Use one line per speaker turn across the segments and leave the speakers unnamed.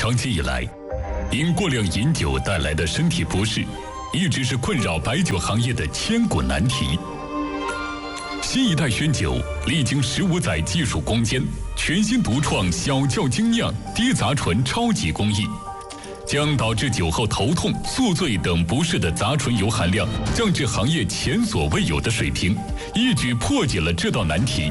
长期以来，因过量饮酒带来的身体不适，一直是困扰白酒行业的千古难题。新一代轩酒历经15载技术攻坚，全新独创小窖精酿低杂醇超级工艺，将导致酒后头痛、宿醉等不适的杂醇油含量降至行业前所未有的水平，一举破解了这道难题。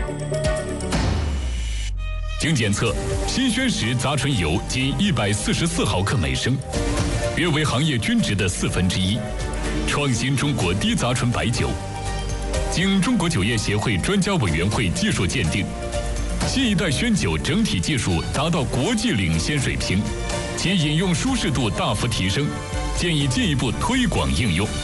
经检测，新轩10杂醇油仅144毫克每升，约为行业均值的1/4，创新中国低杂醇白酒。经中国酒业协会专家委员会技术鉴定，新一代轩酒整体技术达到国际领先水平，其饮用舒适度大幅提升，建议进一步推广应用。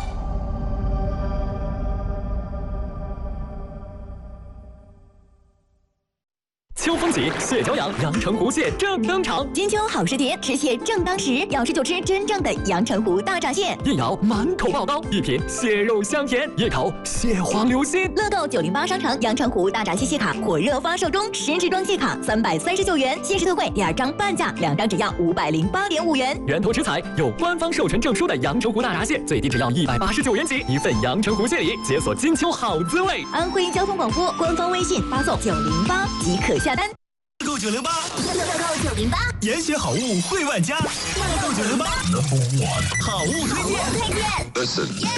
秋风起，蟹脚痒，阳澄湖蟹正登场。
金秋好时节，吃蟹正当时，要吃就吃真正的阳澄湖大闸蟹。
一咬满口爆膏，一品蟹肉香甜，一口蟹黄流心。
乐购908商城阳澄湖大闸蟹卡火热发售中，10支装蟹卡339元，限时特惠，2张半价，2张只要508.5元。
源头食材有官方授权证书的阳澄湖大闸蟹，最低只要189元起，一份阳澄湖蟹礼，解锁金秋好滋味。
安徽交通广播官方微信发送908即可下单。
乐购908，
乐购908，
严选好物惠万家。乐购908，好物推荐。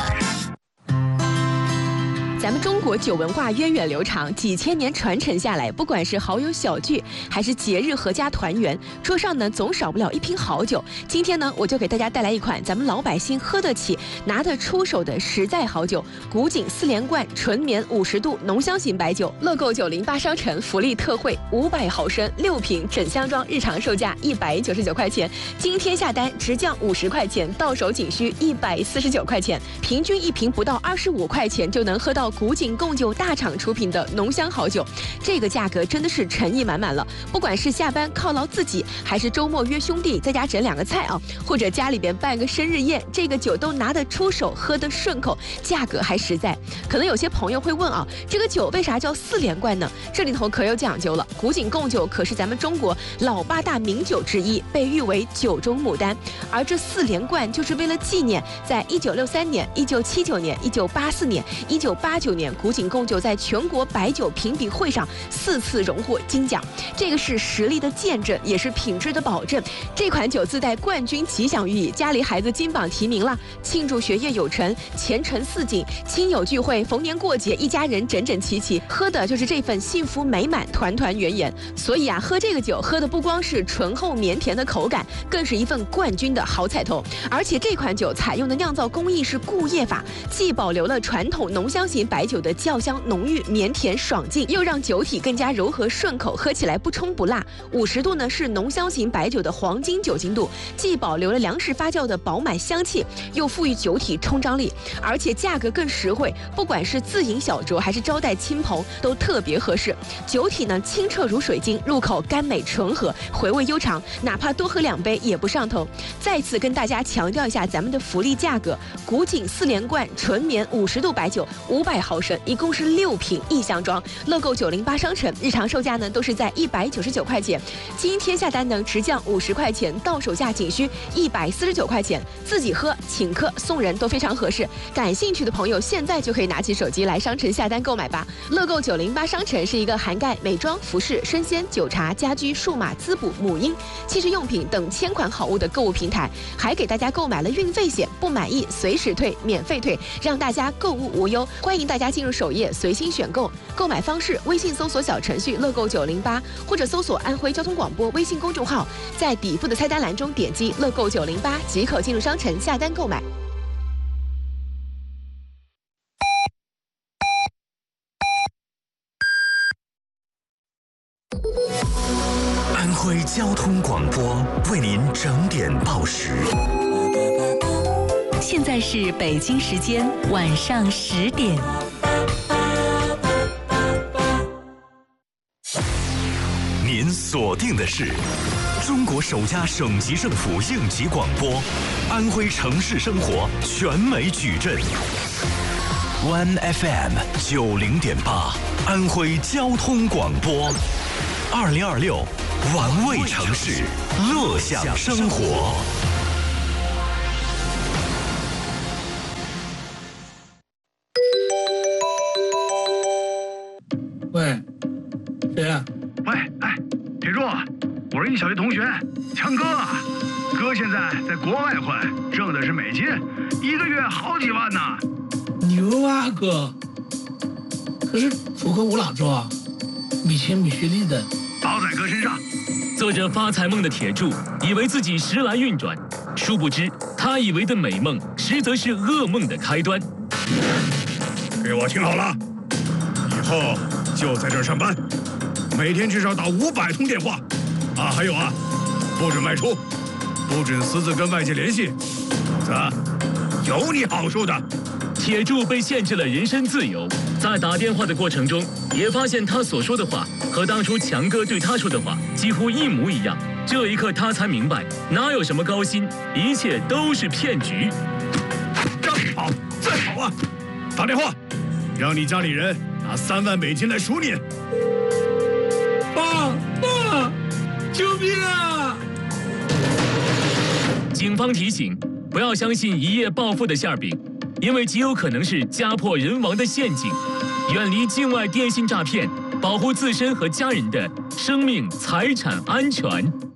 咱们中国酒文化源远流长，几千年传承下来，不管是好友小聚，还是节日合家团圆，桌上呢总少不了一瓶好酒。今天呢，我就给大家带来一款咱们老百姓喝得起、拿得出手的实在好酒——古井4连冠纯绵50度浓香型白酒。乐购908商城福利特惠，500毫升6瓶整箱装，日常售价199块钱，今天下单直降50块钱，到手仅需149块钱，平均一瓶不到25块钱就能喝到古井贡酒大厂出品的浓香好酒，这个价格真的是诚意满满了。不管是下班犒劳自己，还是周末约兄弟在家整2个菜啊，或者家里边办个生日宴，这个酒都拿得出手，喝得顺口，价格还实在。可能有些朋友会问啊，这个酒为啥叫4连冠呢？这里头可有讲究了。古井贡酒可是咱们中国老8大名酒之一，被誉为酒中牡丹。而这4连冠就是为了纪念，在1963年、1979年、1984年、1989年，古井贡酒在全国白酒评比会上4次荣获金奖，这个是实力的见证，也是品质的保证。这款酒自带冠军吉祥寓意，家里孩子金榜题名了，庆祝学业有成、前程似锦，亲友聚会、逢年过节，一家人整整齐齐，喝的就是这份幸福美满、团团圆圆。所以啊，喝这个酒喝的不光是醇厚绵甜的口感，更是一份冠军的好彩头。而且这款酒采用的酿造工艺是固液法，既保留了传统浓香型白酒的酵香浓郁、绵甜爽劲，又让酒体更加柔和顺口，喝起来不冲不辣。50度呢是浓香型白酒的黄金酒精度，既保留了粮食发酵的饱满香气，又赋予酒体冲张力，而且价格更实惠，不管是自饮小酌还是招待亲朋都特别合适。酒体呢清澈如水晶，入口甘美醇和，回味悠长，哪怕多喝2杯也不上头。再次跟大家强调一下咱们的福利价格：古井4连冠纯绵50度白酒500毫升，一共是6瓶1箱装。乐购908商城日常售价呢都是在199块钱，今天下单能直降50块钱，到手价仅需149块钱，自己喝、请客、送人都非常合适。感兴趣的朋友现在就可以拿起手机来商城下单购买吧。乐购908商城是一个涵盖美妆、服饰、生鲜、酒茶、家居、数码、滋补、母婴、汽车用品等1000款好物的购物平台，还给大家购买了运费险，不满意随时退，免费退，让大家购物无忧。欢迎大家进入首页随心选购，购买方式微信搜索小程序乐购908，或者搜索安徽交通广播微信公众号，在底部的菜单栏中点击乐购908即可进入商城下单购买。
安徽交通广播为您整点报时。
现在是北京时间晚上10点。
您锁定的是中国首家省级政府应急广播，安徽城市生活全美矩阵。One FM 90.8，安徽交通广播，2026 玩味城市，乐享生活。
喂，谁呀？
喂，哎，铁柱，我是你小学同学，强哥。哥现在在国外混，挣的是美金，1个月好几万呢。
牛啊，哥！可是符合我哪做啊？米钱米学历的，
包在哥身上。
做着发财梦的铁柱，以为自己时来运转，殊不知他以为的美梦，实则是噩梦的开端。
给我听好了，以后就在这儿上班，每天至少打500通电话。啊，还有啊，不准外出，不准私自跟外界联系，否则有你好处的。
铁柱被限制了人身自由，在打电话的过程中，也发现他所说的话和当初强哥对他说的话几乎一模一样。这一刻，他才明白，哪有什么高薪，一切都是骗局。
让你跑，再跑啊！打电话，让你家里人拿3万美金来赎你。
爸，救命啊！
警方提醒，不要相信一夜暴富的馅饼，因为极有可能是家破人亡的陷阱。远离境外电信诈骗，保护自身和家人的生命财产安全。